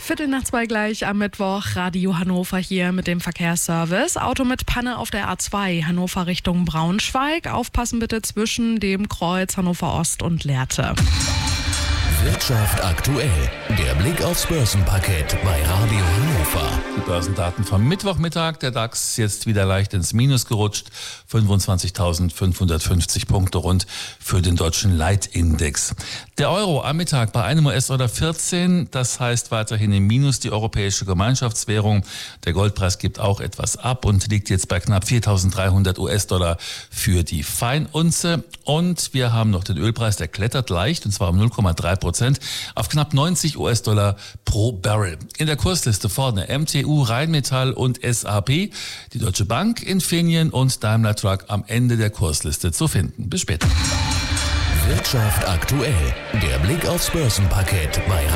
1:15 gleich am Mittwoch. Radio Hannover hier mit dem Verkehrsservice. Auto mit Panne auf der A2 Hannover Richtung Braunschweig. Aufpassen bitte zwischen dem Kreuz Hannover Ost und Lehrte. Wirtschaft aktuell. Der Blick aufs Börsenparkett bei Radio Hannover. Die Börsendaten vom Mittwochmittag. Der DAX jetzt wieder leicht ins Minus gerutscht. 25.550 Punkte rund für den deutschen Leitindex. Der Euro am Mittag bei einem US-Dollar 14. Das heißt weiterhin im Minus die europäische Gemeinschaftswährung. Der Goldpreis gibt auch etwas ab und liegt jetzt bei knapp 4.300 US-Dollar für die Feinunze. Und wir haben noch den Ölpreis, der klettert leicht und zwar um 0,3% auf knapp 90 US-Dollar pro Barrel. In der Kursliste vorne MTU, Rheinmetall und SAP, die Deutsche Bank, Infineon und Daimler Truck am Ende der Kursliste zu finden. Bis später. Wirtschaft aktuell. Der Blick aufs Börsenparkett bei